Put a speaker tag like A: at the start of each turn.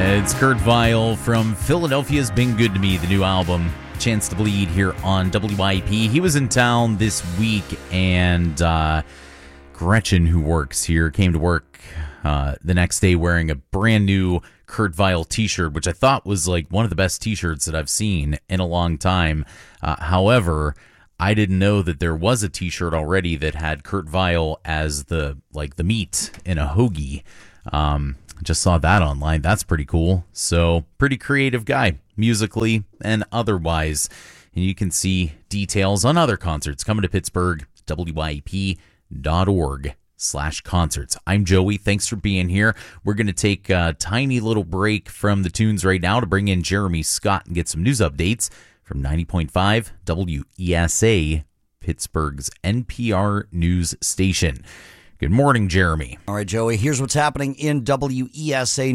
A: It's Kurt Vile from Philadelphia's Been Good to Me, the new album, Chance to Bleed, here on WYP. He was in town this week, and Gretchen, who works here, came to work the next day wearing a brand new Kurt Vile t-shirt, which I thought was like one of the best t-shirts that I've seen in a long time. However, I didn't know that there was a t-shirt already that had Kurt Vile as the meat in a hoagie. Just saw that online. That's pretty cool. So, pretty creative guy, musically and otherwise. And you can see details on other concerts coming to Pittsburgh, wyp.org/concerts. I'm Joey. Thanks for being here. We're going to take a tiny little break from the tunes right now to bring in Jeremy Scott and get some news updates from 90.5 WESA, Pittsburgh's NPR news station. Good morning, Jeremy.
B: All right, Joey, here's what's happening in WESA